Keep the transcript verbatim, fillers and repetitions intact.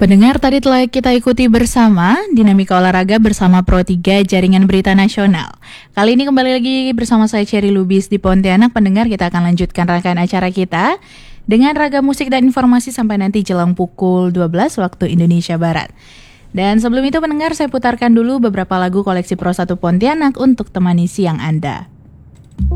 Pendengar, tadi telah kita ikuti bersama Dinamika Olahraga bersama Pro tiga Jaringan Berita Nasional. Kali ini kembali lagi bersama saya Cherry Lubis di Pontianak. Pendengar, kita akan lanjutkan rangkaian acara kita dengan ragam musik dan informasi sampai nanti jelang pukul dua belas waktu Indonesia Barat. Dan sebelum itu pendengar, saya putarkan dulu beberapa lagu koleksi Pro satu Pontianak untuk temani siang Anda.